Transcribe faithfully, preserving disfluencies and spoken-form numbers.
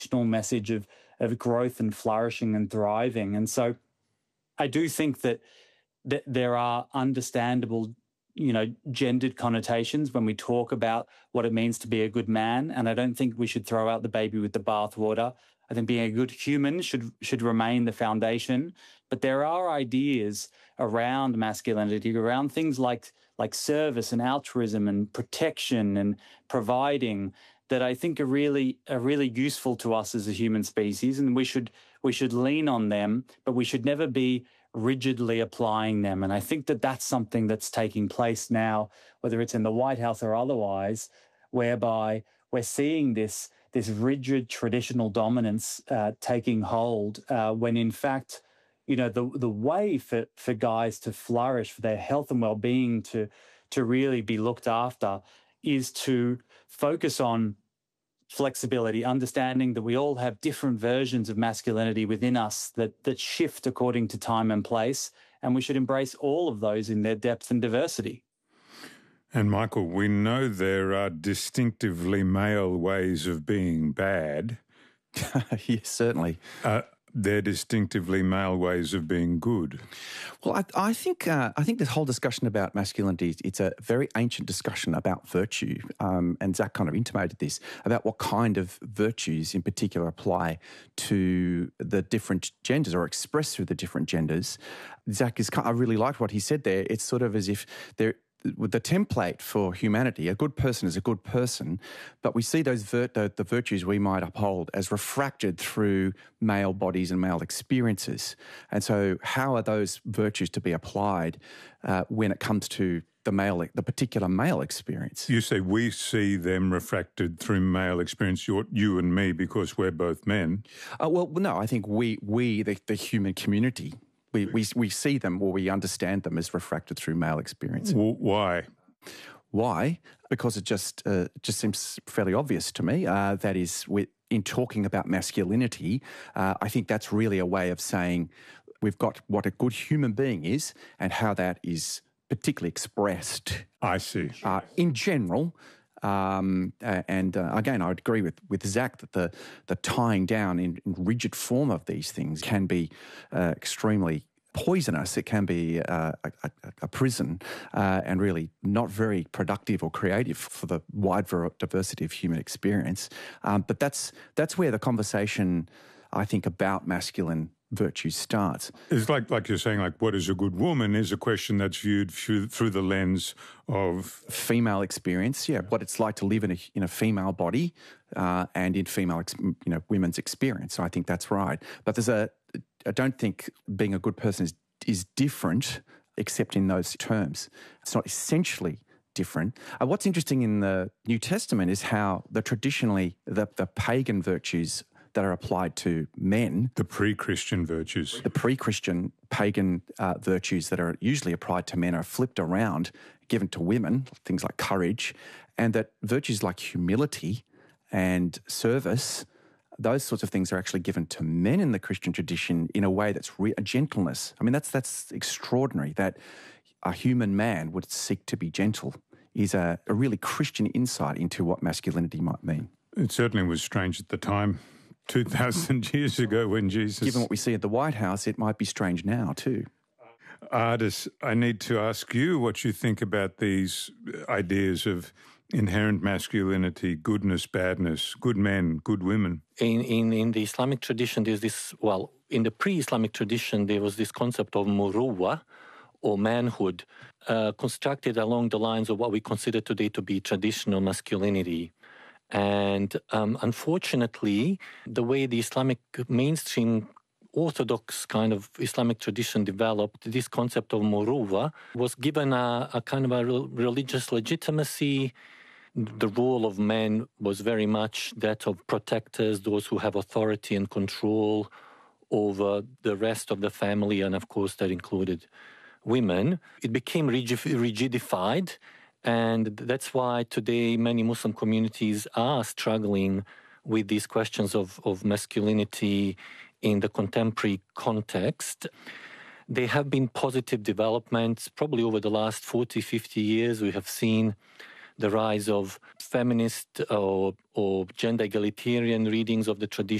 message of, of growth and flourishing and thriving. And so I do think that, that there are understandable, you know, gendered connotations when we talk about what it means to be a good man. And I don't think we should throw out the baby with the bathwater. I think being a good human should should remain the foundation. But there are ideas around masculinity, around things like like service and altruism and protection and providing, that I think are really are really useful to us as a human species, and we should we should lean on them, but we should never be rigidly applying them. And I think that that's something that's taking place now, whether it's in the White House or otherwise, whereby we're seeing this this rigid traditional dominance uh, taking hold, uh, when in fact, you know, the the way for, for guys to flourish, for their health and well-being to to really be looked after, is to focus on flexibility, understanding that we all have different versions of masculinity within us that that shift according to time and place, and we should embrace all of those in their depth and diversity. And Michael, we know there are distinctively male ways of being bad. Yes, certainly. Uh, they're distinctively male ways of being good. Well, I, I think uh, I think this whole discussion about masculinity, it's a very ancient discussion about virtue, um, and Zach kind of intimated this, about what kind of virtues in particular apply to the different genders or expressed through the different genders. Zach, is, I really liked what he said there. It's sort of as if there... with the template for humanity, a good person is a good person, but we see those vir- the, the virtues we might uphold as refracted through male bodies and male experiences. And so how are those virtues to be applied uh, when it comes to the male, the particular male experience? You say we see them refracted through male experience, you, you and me, because we're both men. Uh, well, no, I think we, we the, the human community, We, we we see them, or we understand them as refracted through male experience. Well, why? Why? Because it just uh, just seems fairly obvious to me. Uh, that is, we, in talking about masculinity, uh, I think that's really a way of saying we've got what a good human being is and how that is particularly expressed. I see. Uh, in general. Um, and uh, again, I would agree with, with Zach that the, the tying down in, in rigid form of these things can be uh, extremely poisonous. It can be uh, a, a, a prison uh, and really not very productive or creative for the wide diversity of human experience. Um, but that's that's where the conversation, I think, about masculine virtue starts. It's like like you're saying, like, what is a good woman is a question that's viewed through, through the lens of female experience. Yeah, what it's like to live in a in a female body uh, and in female, you know, women's experience. So I think that's right. But there's a, I don't think being a good person is is different, except in those terms. It's not essentially different. Uh, what's interesting in the New Testament is how the traditionally the the pagan virtues that are applied to men. The pre-Christian virtues. The pre-Christian pagan uh, virtues that are usually applied to men are flipped around, given to women, things like courage, and that virtues like humility and service, those sorts of things are actually given to men in the Christian tradition in a way that's re- a gentleness. I mean, that's that's extraordinary, that a human man would seek to be gentle is a, a really Christian insight into what masculinity might mean. It certainly was strange at the time. two thousand years ago when Jesus... Given what we see at the White House, it might be strange now too. Ardis, I need to ask you what you think about these ideas of inherent masculinity, goodness, badness, good men, good women. In, in, in the Islamic tradition, there's this, well, in the pre-Islamic tradition, there was this concept of muruwa, or manhood, uh, constructed along the lines of what we consider today to be traditional masculinity. And um, unfortunately, the way the Islamic mainstream orthodox kind of Islamic tradition developed, this concept of muruwa was given a, a kind of a re- religious legitimacy. The role of men was very much that of protectors, those who have authority and control over the rest of the family, and of course that included women. It became rigid- rigidified. And that's why today many Muslim communities are struggling with these questions of, of masculinity in the contemporary context. There have been positive developments. Probably over the last forty, fifty years, we have seen the rise of feminist or, or gender egalitarian readings of the tradition.